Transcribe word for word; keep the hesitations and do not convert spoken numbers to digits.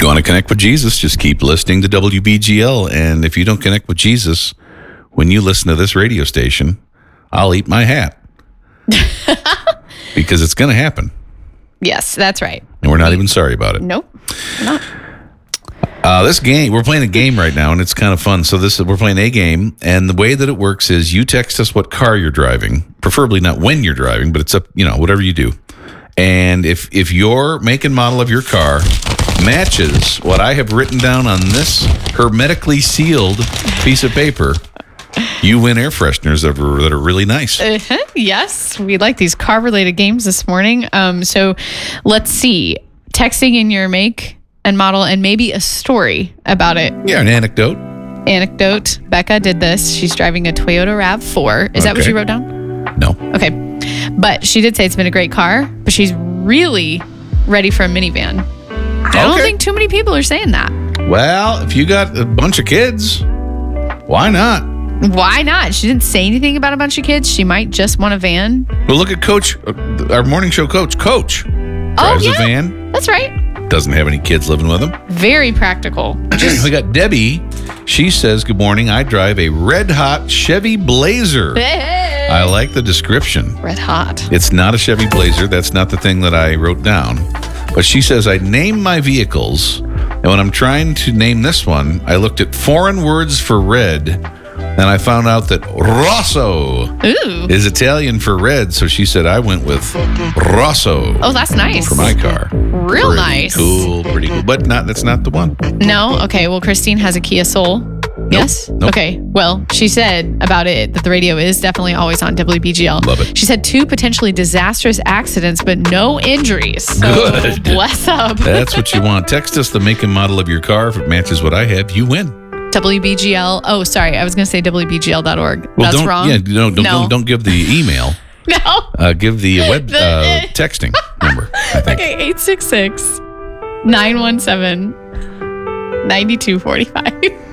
want to connect with Jesus, just keep listening to W B G L. And if you don't connect with Jesus, when you listen to this radio station, I'll eat my hat. Because it's going to happen. Yes, that's right. And we're not even sorry about it. Nope, we're not. Uh, this game, we're playing a game right now, and it's kind of fun. So this, we're playing a game, and the way that it works is you text us what car you're driving, preferably not when you're driving, but it's up, you know, whatever you do. And if if your make and model of your car matches what I have written down on this hermetically sealed piece of paper, you win air fresheners that are, that are really nice. Uh-huh. Yes, we like these car-related games this morning. Um, so let's see. Texting in your make and model and maybe a story about it. Yeah, an anecdote. Anecdote. Becca did this. She's driving a Toyota RAV four. Is that what Okay. you wrote down? No. Okay. But she did say it's been a great car, but she's really ready for a minivan. I don't Okay. think too many people are saying that. Well, if you got a bunch of kids, why not? Why not? She didn't say anything about a bunch of kids. She might just want a van. Well, look at Coach, uh, our morning show coach. Coach Oh, drives yeah. a van, That's right. doesn't have any kids living with him. Very practical. We got Debbie. She says, good morning. I drive a red hot Chevy Blazer. Hey. I like the description. Red hot. It's not a Chevy Blazer. That's not the thing that I wrote down. But she says, I name my vehicles. And when I'm trying to name this one, I looked at foreign words for red. And I found out that Rosso Ooh. is Italian for red. So she said, I went with Rosso. Oh, that's nice. For my car. Real Pretty nice. Cool, pretty cool. But not that's not the one. No? Okay. Well, Christine has a Kia Soul. Yes? Nope. Okay. Well, she said about it that the radio is definitely always on W B G L. Love it. She said two potentially disastrous accidents, but no injuries. So Good. bless up. That's what you want. Text us the make and model of your car. If it matches what I have, you win. W B G L. Oh, sorry. I was going to say W B G L dot org. Well, That's don't, wrong. Yeah, don't, don't, No. don't, don't give the email. No. Uh, give the web The- uh, texting number, I think. Okay. eight six six, nine one seven, nine two four five.